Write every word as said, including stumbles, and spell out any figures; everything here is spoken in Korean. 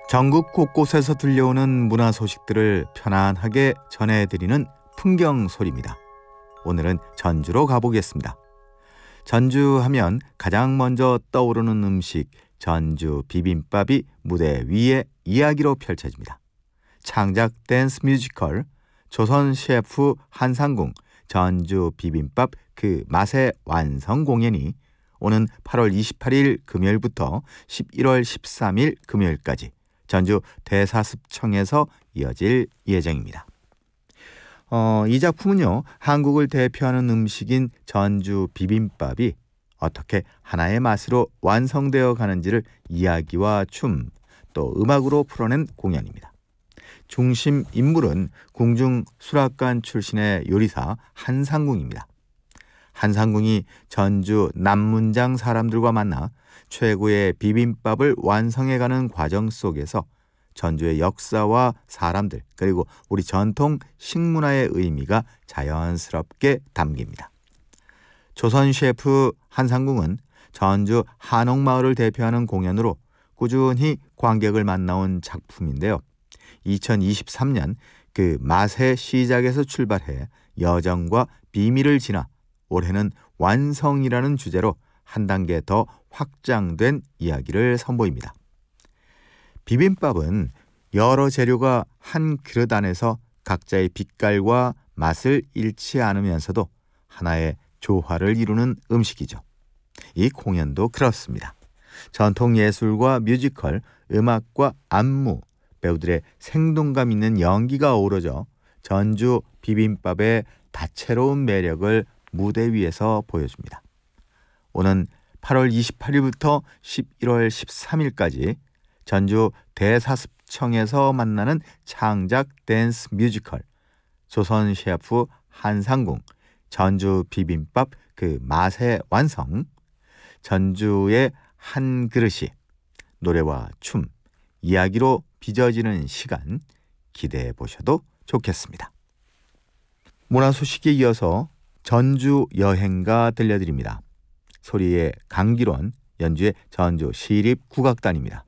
전국 곳곳에서 들려오는 문화 소식들을 편안하게 전해드리는 풍경 소리입니다. 오늘은 전주로 가보겠습니다. 전주하면 가장 먼저 떠오르는 음식 전주 비빔밥이 무대 위에 이야기로 펼쳐집니다. 창작 댄스 뮤지컬 조선 셰프 한상궁 전주 비빔밥 그 맛의 완성 공연이 오는 팔월 이십팔일 금요일부터 십일월 십삼일 금요일까지 전주 대사습청에서 이어질 예정입니다. 어, 이 작품은요, 한국을 대표하는 음식인 전주 비빔밥이 어떻게 하나의 맛으로 완성되어 가는지를 이야기와 춤, 또 음악으로 풀어낸 공연입니다. 중심 인물은 궁중 수락관 출신의 요리사 한상궁입니다. 한상궁이 전주 남문장 사람들과 만나 최고의 비빔밥을 완성해가는 과정 속에서 전주의 역사와 사람들 그리고 우리 전통 식문화의 의미가 자연스럽게 담깁니다. 조선 셰프 한상궁은 전주 한옥마을을 대표하는 공연으로 꾸준히 관객을 만나온 작품인데요. 이천이십삼년 그 맛의 시작에서 출발해 여정과 비밀을 지나 올해는 완성이라는 주제로 한 단계 더 확장된 이야기를 선보입니다. 비빔밥은 여러 재료가 한 그릇 안에서 각자의 빛깔과 맛을 잃지 않으면서도 하나의 조화를 이루는 음식이죠. 이 공연도 그렇습니다. 전통 예술과 뮤지컬, 음악과 안무, 배우들의 생동감 있는 연기가 어우러져 전주 비빔밥의 다채로운 매력을 무대 위에서 보여줍니다. 오는 팔월 이십팔일부터 십일월 십삼일까지 전주 대사습청에서 만나는 창작 댄스 뮤지컬 조선 셰프 한상궁 전주 비빔밥 그 맛의 완성, 전주의 한 그릇이 노래와 춤, 이야기로 빚어지는 시간 기대해 보셔도 좋겠습니다. 문화 소식에 이어서 전주 여행가 들려드립니다. 소리의 강기론, 연주의 전주 시립국악단입니다.